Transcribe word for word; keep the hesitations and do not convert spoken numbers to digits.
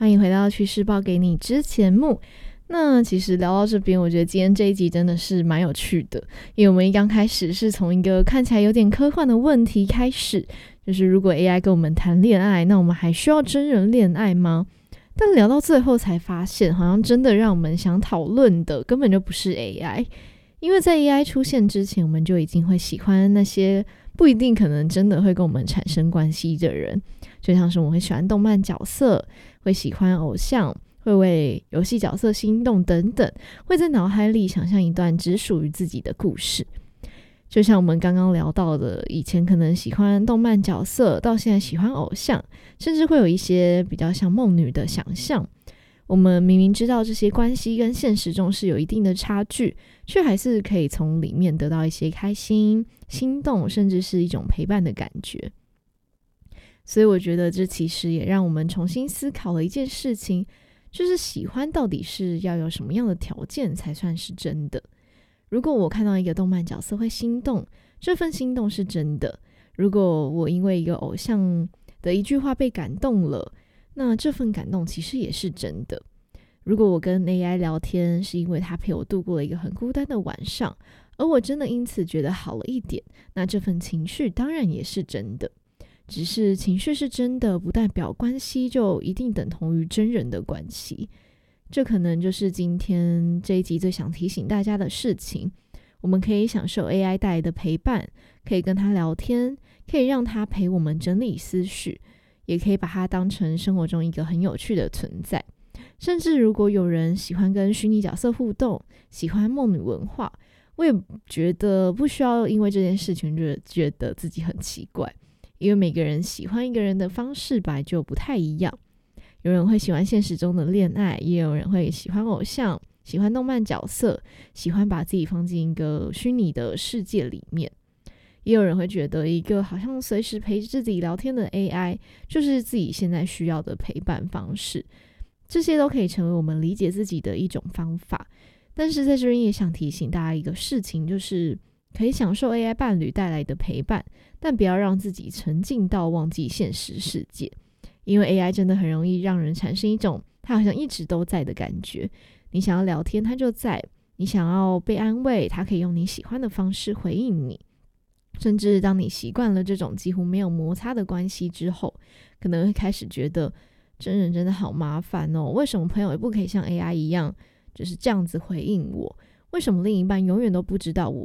欢迎回到趋势报给你之前目。那其实聊到这边，我觉得今天这一集真的是蛮有趣的，因为我们一刚开始是从一个看起来有点科幻的问题开始，就是如果 A I 跟我们谈恋爱，那我们还需要真人恋爱吗？但聊到最后才发现，好像真的让我们想讨论的根本就不是 A I， 因为在 A I 出现之前，我们就已经会喜欢那些不一定可能真的会跟我们产生关系的人，就像是我们会喜欢动漫角色，会喜欢偶像，会为游戏角色心动等等，会在脑海里想象一段只属于自己的故事。就像我们刚刚聊到的，以前可能喜欢动漫角色，到现在喜欢偶像，甚至会有一些比较像梦女的想象。我们明明知道这些关系跟现实中是有一定的差距，却还是可以从里面得到一些开心、心动，甚至是一种陪伴的感觉。所以我觉得这其实也让我们重新思考了一件事情，就是喜欢到底是要有什么样的条件才算是真的。如果我看到一个动漫角色会心动，这份心动是真的；如果我因为一个偶像的一句话被感动了，那这份感动其实也是真的。如果我跟 A I 聊天是因为他陪我度过了一个很孤单的晚上，而我真的因此觉得好了一点，那这份情绪当然也是真的。只是情绪是真的，不代表关系就一定等同于真人的关系。这可能就是今天这一集最想提醒大家的事情。我们可以享受 A I 带来的陪伴，可以跟他聊天，可以让他陪我们整理思绪，也可以把它当成生活中一个很有趣的存在。甚至如果有人喜欢跟虚拟角色互动，喜欢梦女文化，我也觉得不需要因为这件事情就觉得自己很奇怪，因为每个人喜欢一个人的方式本来就不太一样。有人会喜欢现实中的恋爱，也有人会喜欢偶像，喜欢动漫角色，喜欢把自己放进一个虚拟的世界里面。也有人会觉得一个好像随时陪自己聊天的 A I 就是自己现在需要的陪伴方式。这些都可以成为我们理解自己的一种方法。但是在这边也想提醒大家一个事情，就是可以享受 A I 伴侣带来的陪伴，但不要让自己沉浸到忘记现实世界。因为 A I 真的很容易让人产生一种它好像一直都在的感觉，你想要聊天它就在，你想要被安慰它可以用你喜欢的方式回应你。甚至当你习惯了这种几乎没有摩擦的关系之后，可能会开始觉得真人真的好麻烦哦，为什么朋友也不可以像 A I 一样就是这样子回应我？为什么另一半永远都不知道我